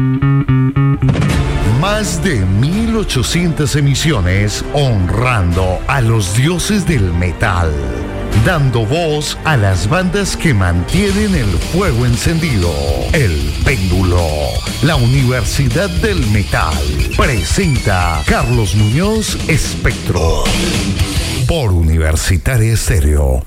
Más de 1800 emisiones honrando a los dioses del metal, dando voz a las bandas que mantienen el fuego encendido. El Péndulo, la Universidad del Metal, presenta Carlos Muñoz Espectro. Por Universitaria Estéreo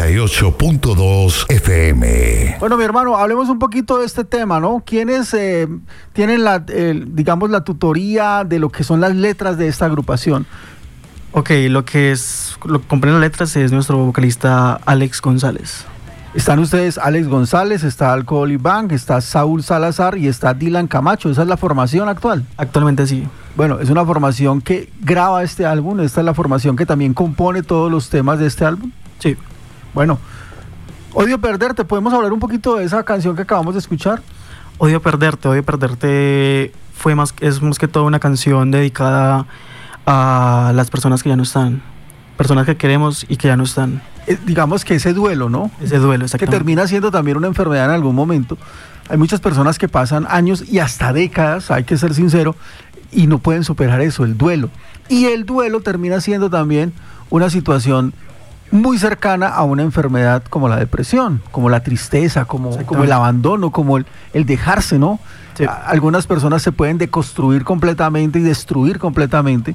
88.2 FM. Bueno, mi hermano, hablemos un poquito de este tema, ¿no? ¿Quiénes tienen la tutoría de lo que son las letras de esta agrupación? Ok, lo que comprende las letras es nuestro vocalista Alex González. Están ustedes, Alex González, está Alcohol y Bank, está Saúl Salazar y está Dylan Camacho. ¿Esa es la formación actual? Actualmente sí. Bueno, es una formación que graba este álbum. Esta es la formación que también compone todos los temas de este álbum. Sí. Bueno, Odio Perderte, ¿podemos hablar un poquito de esa canción que acabamos de escuchar? Odio Perderte es más que todo una canción dedicada a las personas que ya no están, personas que queremos y que ya no están. Digamos que ese duelo, ¿no? Ese duelo, exactamente. Que termina siendo también una enfermedad en algún momento. Hay muchas personas que pasan años y hasta décadas, hay que ser sincero, y no pueden superar eso, el duelo. Y el duelo termina siendo también una situación muy cercana a una enfermedad como la depresión, como la tristeza, como el abandono, como el dejarse, ¿no? Sí. Algunas personas se pueden deconstruir completamente y destruir completamente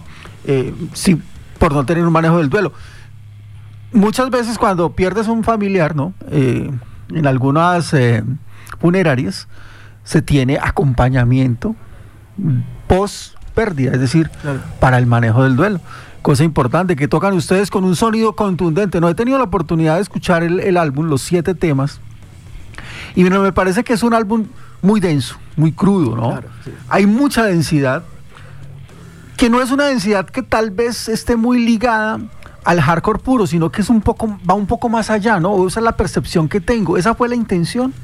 por no tener un manejo del duelo. Muchas veces cuando pierdes un familiar, ¿no? En algunas funerarias se tiene acompañamiento post pérdida, es decir, claro, para el manejo del duelo. Cosa importante que tocan ustedes con un sonido contundente. No he tenido la oportunidad de escuchar el álbum, los 7 temas, y me parece que es un álbum muy denso, muy crudo, ¿no? Claro, sí. Hay mucha densidad, que no es una densidad que tal vez esté muy ligada al hardcore puro, sino que va un poco más allá, ¿no? Esa es la percepción que tengo. ¿Esa fue la intención?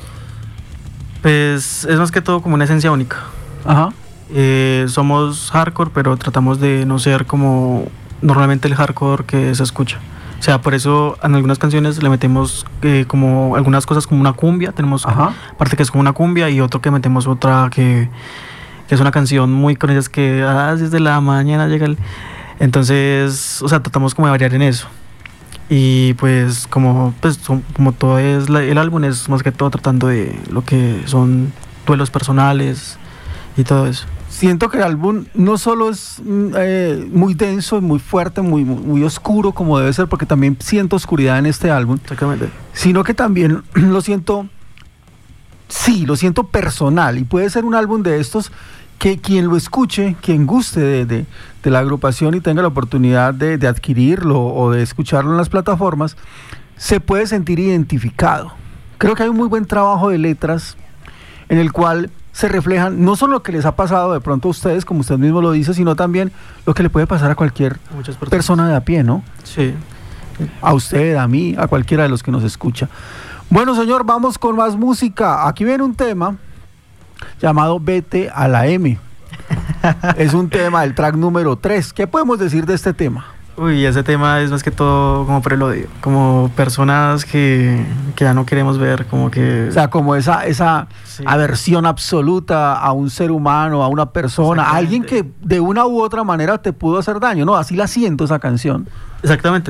Pues es más que todo como una esencia única. Ajá. Somos hardcore, pero tratamos de no ser como normalmente el hardcore que se escucha. O sea, por eso en algunas canciones le metemos como algunas cosas como una cumbia. Tenemos parte que es como una cumbia y otro que metemos otra que es una canción muy con ellas que desde la mañana llega el... Entonces, o sea, tratamos como de variar en eso. Y pues como todo es el álbum es más que todo tratando de lo que son duelos personales y todo eso. Siento que el álbum no solo es muy denso, muy fuerte, muy oscuro como debe ser, porque también siento oscuridad en este álbum. Exactamente. Sino que también lo siento personal, y puede ser un álbum de estos que quien lo escuche, quien guste de la agrupación y tenga la oportunidad de adquirirlo o de escucharlo en las plataformas, se puede sentir identificado. Creo que hay un muy buen trabajo de letras en el cual se reflejan no solo lo que les ha pasado de pronto a ustedes, como usted mismo lo dice, sino también lo que le puede pasar a cualquier persona de a pie, ¿no? Sí. A usted, a mí, a cualquiera de los que nos escucha. Bueno, señor, vamos con más música. Aquí viene un tema llamado Vete a la M. Es un tema del track número 3. ¿Qué podemos decir de este tema? Uy, ese tema es más que todo como por el odio, como personas que ya no queremos ver, como que... O sea, como esa sí, aversión absoluta a un ser humano, a una persona, a alguien que de una u otra manera te pudo hacer daño, ¿no? Así la siento esa canción. Exactamente.